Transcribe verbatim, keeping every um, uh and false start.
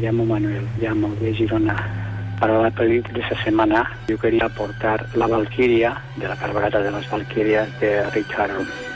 llamo Manuel, llamo de Girona. Para la película de esa semana yo quería aportar La Valquiria, de la cabalgata de las Valquirias de Richard